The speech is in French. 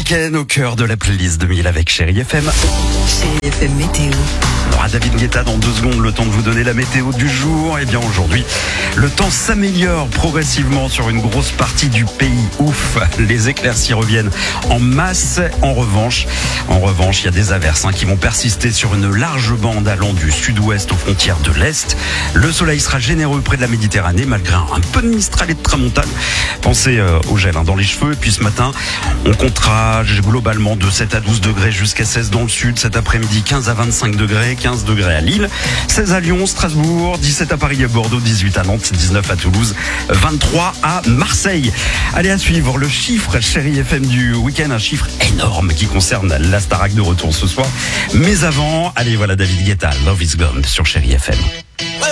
week-end au cœur de la playlist 2000 avec Chérie FM. Chérie FM Météo. On aura David Guetta dans 2 secondes, le temps de vous donner la météo du jour. Et bien aujourd'hui, le temps s'améliore progressivement sur une grosse partie du pays. Ouf, les éclaircies reviennent en masse. En revanche, il y a des averses qui vont persister sur une large bande allant du sud-ouest aux frontières de l'est. Le soleil sera généreux près de la Méditerranée malgré un peu de mistral et de tramontane. Pensez au gel dans les cheveux. Et puis ce matin, on comptera globalement de 7 à 12 degrés jusqu'à 16 dans le sud. Cet après-midi, 15 à 25 degrés, 15 degrés à Lille, 16 à Lyon, Strasbourg, 17 à Paris et Bordeaux, 18 à Nantes, 19 à Toulouse, 23 à Marseille. Allez, à suivre le chiffre Chérie FM du week-end, un chiffre énorme qui concerne la Starac de retour ce soir. Mais avant, allez, voilà David Guetta, Love is Gone sur Chérie FM.